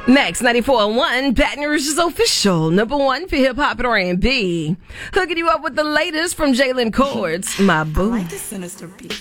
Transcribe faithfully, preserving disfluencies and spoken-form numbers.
Max ninety-four point one, Baton Rouge's official number one for hip hop and R and B. Hooking you up with the latest from Jalen Cords, My Boo. I like the sinister beat.